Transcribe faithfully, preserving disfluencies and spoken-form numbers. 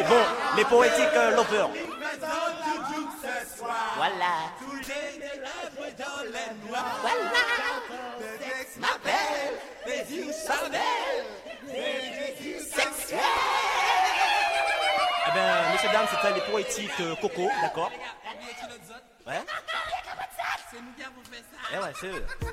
bon, les poétiques euh, lovers. Voilà. Voilà. M'appelle des yeux charnels, des yeux sexuels. Eh bien, messieurs, dames, c'était les poétiques euh, Coco, d'accord? Ouais? C'est nous qui avons fait ça. Eh ouais, c'est eux.